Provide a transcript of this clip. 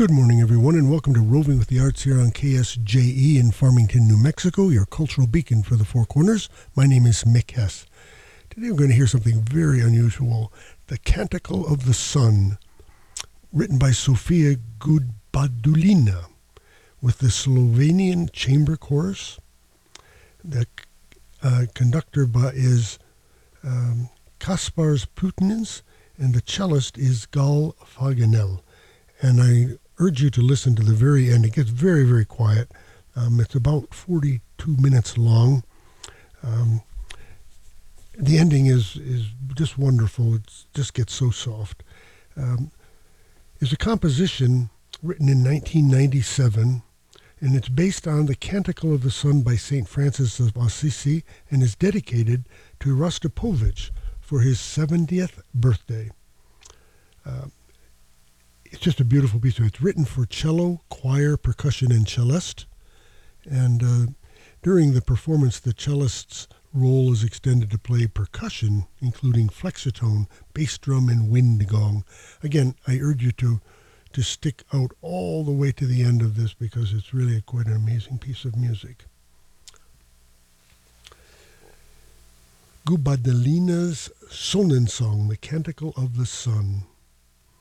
Good morning, everyone, and welcome to Roving with the Arts here on KSJE in Farmington, New Mexico, your cultural beacon for the Four Corners. My name is Mick Hess. Today we're going to hear something very unusual, the Canticle of the Sun, written by Sofia Gudbadulina, with the Slovenian Chamber Chorus. The conductor is Kaspars Putinins, and the cellist is Gal Faganel. And I urge you to listen to the very end. It gets very, very quiet. It's about 42 minutes long. The ending is just wonderful. It just gets so soft. It's a composition written in 1997, and it's based on the Canticle of the Sun by St. Francis of Assisi and is dedicated to Rostropovich for his 70th birthday. It's just a beautiful piece. It's written for cello, choir, percussion, and cellist. And during the performance, the cellist's role is extended to play percussion, including flexitone, bass drum, and wind gong. Again, I urge you to stick out all the way to the end of this because it's really quite an amazing piece of music. Gudbadulina's Sonnensong, the Canticle of the Sun.